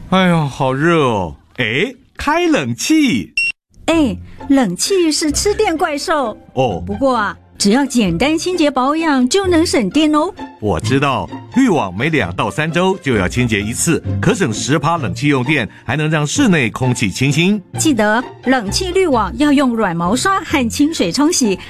哎呀，好热哦！哎，开冷气。 冷气是吃电怪兽哦。 不过啊，只要简单清洁保养就能省电哦。 我知道，滤网每2到3周就要清洁一次，可省10%冷气用电，还能让室内空气清新。 记得冷气滤网要用软毛刷和清水冲洗，